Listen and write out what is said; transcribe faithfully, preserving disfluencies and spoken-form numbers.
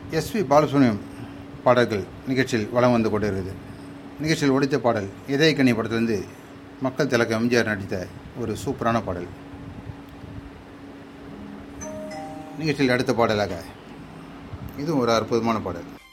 SP Balasubramaniam பாடல்கள் நிகழ்ச்சியில் வலம் வந்து கொண்டிருக்கிறது. நிகழ்ச்சியில் ஒடித்த பாடல் இதயக்கனி படத்திலிருந்து மக்கள் திலகம் எம்ஜிஆர் நடித்த ஒரு சூப்பரான பாடல். நிகழ்ச்சியில் அடுத்த பாடலாக இதுவும் ஒரு அற்புதமான பாடல்.